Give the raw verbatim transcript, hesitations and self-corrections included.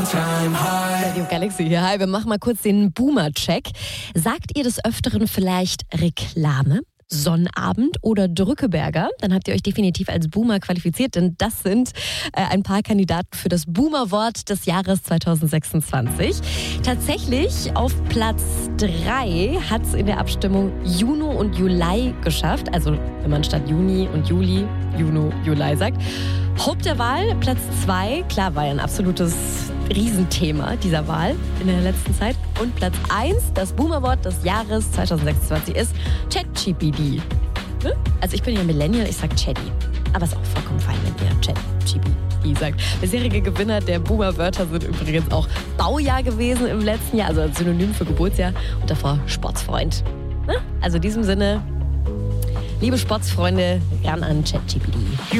Radio Galaxy hier. Hi, wir machen mal kurz den Boomer-Check. Sagt ihr des Öfteren vielleicht Reklame, Sonnabend oder Drückeberger? Dann habt ihr euch definitiv als Boomer qualifiziert, denn das sind äh, ein paar Kandidaten für das Boomer-Wort des Jahres zwanzig sechsundzwanzig. Tatsächlich auf Platz drei hat es in der Abstimmung Juno und Juli geschafft. Also wenn man statt Juni und Juli Juno, Juli sagt. Haupt der Wahl, Platz zwei, klar, war ja ein absolutes Riesenthema dieser Wahl in der letzten Zeit. Und Platz eins, das Boomer-Wort des Jahres zwanzig sechsundzwanzig ist ChatGPT. Ne? Also ich bin ja Millennial, ich sag Chatty. Aber ist auch vollkommen fein, wenn ihr ChatGPT sagt. Bisherige Gewinner der Boomer-Wörter sind übrigens auch Baujahr gewesen im letzten Jahr, also als Synonym für Geburtsjahr und davor Sportsfreund. Ne? Also in diesem Sinne, liebe Sportsfreunde, ran an ChatGPT.